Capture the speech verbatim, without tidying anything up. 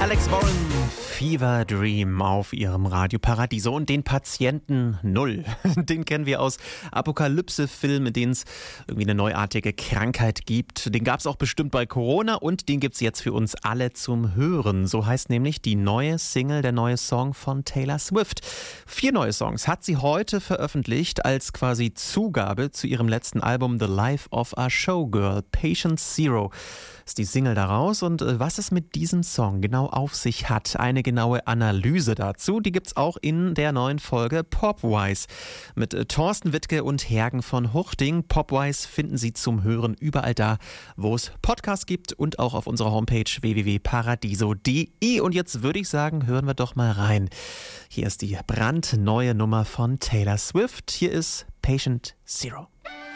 Alex Warren, Fever Dream auf ihrem Radio Paradiso und den Patienten Null. Den kennen wir aus Apokalypse-Filmen, in denen es irgendwie eine neuartige Krankheit gibt. Den gab es auch bestimmt bei Corona und den gibt es jetzt für uns alle zum Hören. So heißt nämlich die neue Single, der neue Song von Taylor Swift. Vier neue Songs hat sie heute veröffentlicht als quasi Zugabe zu ihrem letzten Album The Life of a Showgirl. Patient Zero ist die Single daraus. Und was es mit diesem Song genau auf sich hat, eine genaue Analyse dazu, die gibt's auch in der neuen Folge Popwise mit Thorsten Wittke und Hergen von Huchting. Popwise finden Sie zum Hören überall da, wo es Podcasts gibt und auch auf unserer Homepage w w w punkt paradiso punkt d e. Und jetzt würde ich sagen, hören wir doch mal rein. Hier ist die brandneue Nummer von Taylor Swift. Hier ist Patient Zero.